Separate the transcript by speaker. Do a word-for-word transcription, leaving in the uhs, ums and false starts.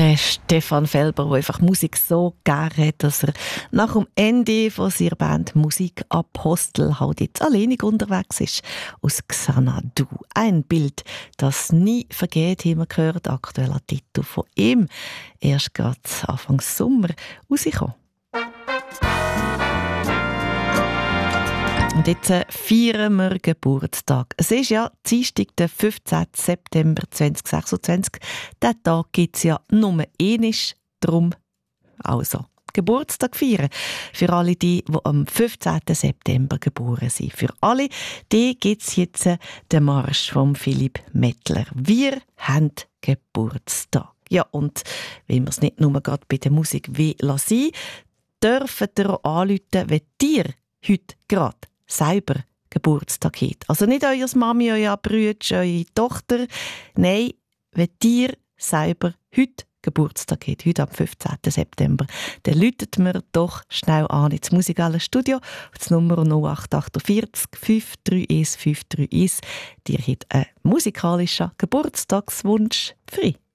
Speaker 1: Der Stefan Felber, der einfach Musik so gerne hat, dass er nach dem Ende von seiner Band Musikapostel halt jetzt alleinig unterwegs ist. Aus Xanadu. Ein Bild, das nie vergeht, haben wir gehört. Aktueller Titel von ihm. Erst gerade Anfang Sommer rausgekommen. Und jetzt feiern wir Geburtstag. Es ist ja Dienstag, der fünfzehnten September zweitausendsechsundzwanzig. Diesen Tag gibt es ja nur einmal, darum also Geburtstag feiern. Für alle die, die am fünfzehnten September geboren sind. Für alle die gibt es jetzt den Marsch von Philipp Mettler. Wir haben Geburtstag. Ja, und wenn wir es nicht nur gerade bei der Musik wie lassen, dürfen ihr auch anrufen, wenn ihr heute gerade selber Geburtstag habt. Also nicht euer Mami, euer Bruder, eure Tochter. Nein, wenn ihr selber heute Geburtstag habt, heute am fünfzehnten September, dann läutet mir doch schnell an ins Musikale Studio auf die Nummer null acht vier acht fünf drei eins fünf drei eins. Ihr habt einen musikalischen Geburtstagswunsch frei.